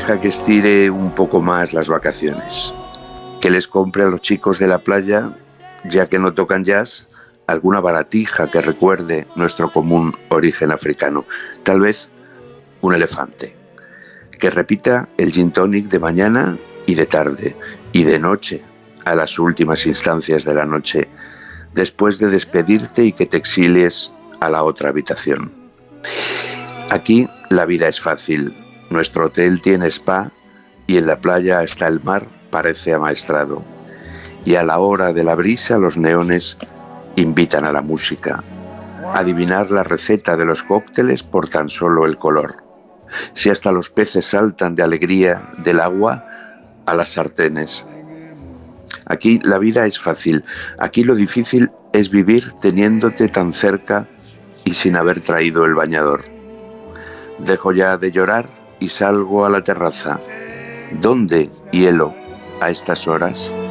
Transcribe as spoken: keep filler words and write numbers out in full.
Deja que estire un poco más las vacaciones. Que les compre a los chicos de la playa, ya que no tocan jazz, alguna baratija que recuerde nuestro común origen africano. Tal vez un elefante. Que repita el gin tonic de mañana y de tarde y de noche, a las últimas instancias de la noche, después de despedirte y que te exilies a la otra habitación. Aquí la vida es fácil. Nuestro hotel tiene spa y en la playa hasta el mar parece amaestrado. Y a la hora de la brisa los neones invitan a la música. Adivinar la receta de los cócteles por tan solo el color. Si hasta los peces saltan de alegría del agua a las sartenes. Aquí la vida es fácil. Aquí lo difícil es vivir teniéndote tan cerca y sin haber traído el bañador. Dejo ya de llorar y salgo a la terraza. ¿Dónde hielo a estas horas?